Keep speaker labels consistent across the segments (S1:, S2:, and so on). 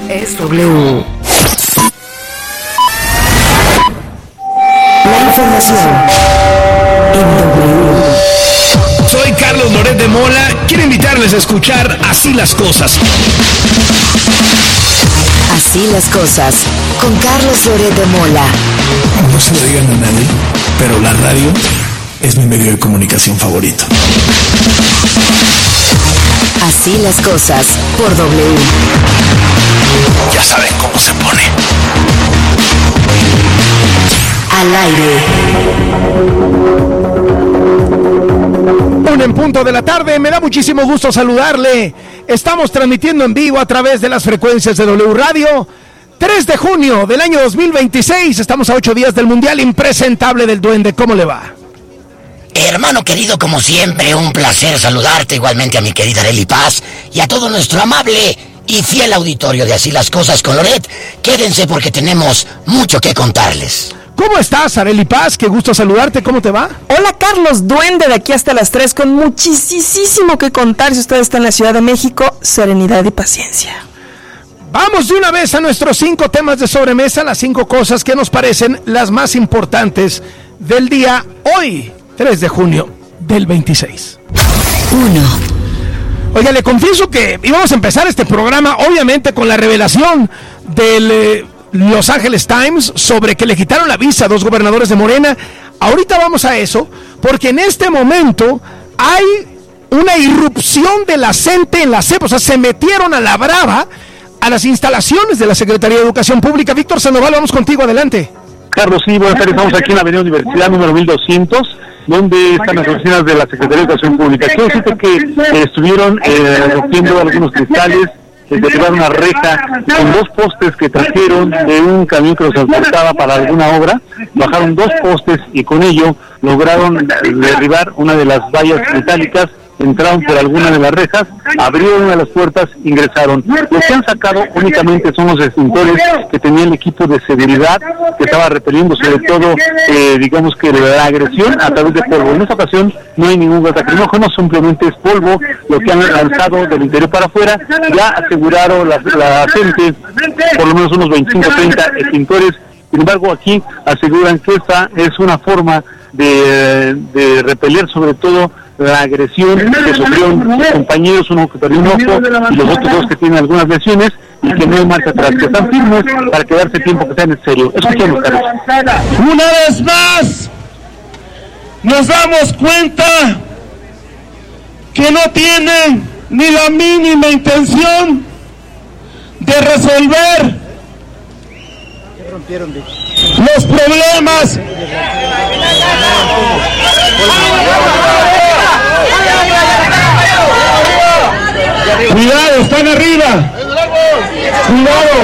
S1: es W. La información en W.
S2: Soy Carlos Loret de Mola. Quiero invitarles a escuchar Así las Cosas.
S1: Así las cosas, con Carlos Loret de Mola.
S2: No se lo digan a nadie, pero la radio es mi medio de comunicación favorito.
S1: Así las cosas, por W.
S2: Ya saben cómo se pone.
S1: Al aire.
S3: 1 en punto de la tarde, me da muchísimo gusto saludarle. Estamos transmitiendo en vivo a través de las frecuencias de W Radio. 3 de junio del año 2026, estamos a 8 días del Mundial Impresentable del Duende. ¿Cómo le va?
S4: Hermano querido, como siempre, un placer saludarte, igualmente a mi querida Arely Paz y a todo nuestro amable y fiel auditorio de Así las Cosas con Loret. Quédense porque tenemos mucho que contarles.
S3: ¿Cómo estás, Arely Paz? Qué gusto saludarte, ¿cómo te va?
S5: Hola, Carlos, Duende, de aquí hasta las 3, con muchísimo que contar. Si usted está en la Ciudad de México, serenidad y paciencia.
S3: Vamos de una vez a nuestros 5 temas de sobremesa, las 5 cosas que nos parecen las más importantes del día hoy, 3 de junio del 26.
S1: 1.
S3: Oiga, le confieso que íbamos a empezar este programa, obviamente, con la revelación del Los Angeles Times sobre que le quitaron la visa a 2 gobernadores de Morena. Ahorita vamos a eso, porque en este momento hay una irrupción de la CENTE en la CEP, o sea, se metieron a la brava a las instalaciones de la Secretaría de Educación Pública. Víctor Sandoval, vamos contigo, adelante.
S6: Carlos, sí, buenas tardes, estamos aquí en la Avenida Universidad número 1200, donde están las oficinas de la Secretaría de Educación Pública. Quiero decirte que estuvieron rompiendo algunos cristales, derribaron una reja con 2 postes que trajeron de un camión que los transportaba para alguna obra, bajaron 2 postes y con ello lograron derribar una de las vallas metálicas, entraron por alguna de las rejas, abrieron una de las puertas, ingresaron. Lo que han sacado únicamente son los extintores que tenía el equipo de seguridad, que estaba repeliendo sobre todo, digamos que la agresión a través de polvo. En esta ocasión no hay ningún gas lacrimógeno, simplemente es polvo lo que han lanzado del interior para afuera. Ya aseguraron la gente por lo menos unos 25-30 extintores. Sin embargo, aquí aseguran que esta es una forma de repeler sobre todo la agresión que sufrieron sus compañeros, uno que perdió un ojo y los otros 2 que tienen algunas lesiones, y que no hay marcha atrás, que están firmes para quedarse tiempo que sean en serio. Escuchemos, Carlos.
S7: Una vez más nos damos cuenta que no tienen ni la mínima intención de resolver los problemas. Cuidado, están arriba. Cuidado.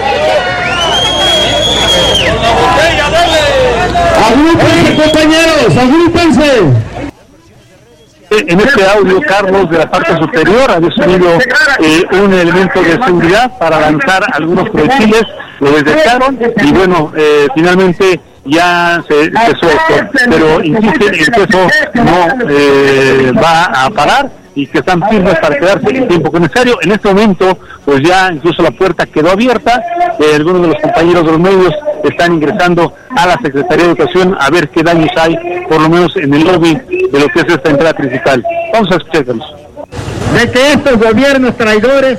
S7: Agrúpense, compañeros, agrúpense.
S6: En este audio, Carlos, de la parte superior, había subido un elemento de seguridad para lanzar algunos proyectiles, lo desdecharon y bueno, finalmente ya se cesó esto, pero insisten en que eso no va a parar y que están firmes para quedarse el tiempo necesario. En este momento, pues ya incluso la puerta quedó abierta, algunos de los compañeros de los medios están ingresando a la Secretaría de Educación a ver qué daños hay, por lo menos en el lobby de lo que es esta entrada principal. Vamos a escucharlos.
S7: De que estos gobiernos traidores,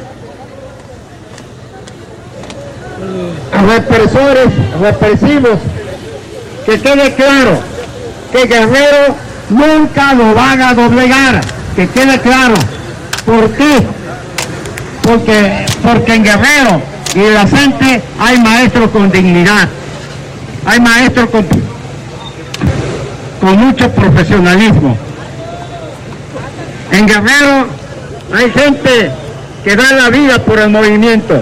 S7: represores, represivos, que quede claro que Guerrero nunca lo van a doblegar, que quede claro. ¿Por qué? Porque en Guerrero y en la CENTE hay maestros con dignidad, hay maestros con mucho profesionalismo. En Guerrero hay gente que da la vida por el movimiento,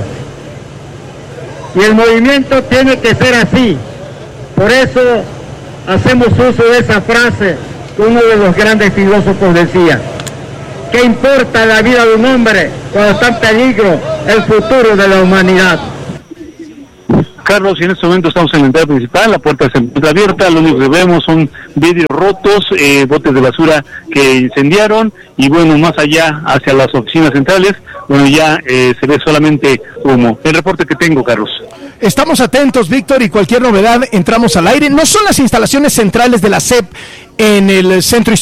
S7: y el movimiento tiene que ser así. Por eso hacemos uso de esa frase que uno de los grandes filósofos decía: ¿qué importa la vida de un hombre cuando está en peligro el futuro de la humanidad?
S6: Carlos, y en este momento estamos en la entrada principal, la puerta se encuentra abierta, lo único que vemos son vidrios rotos, botes de basura que incendiaron, y bueno, más allá, hacia las oficinas centrales, bueno, ya se ve solamente humo. El reporte que tengo, Carlos.
S3: Estamos atentos, Víctor, y cualquier novedad entramos al aire. No son las instalaciones centrales de la SEP en el centro histórico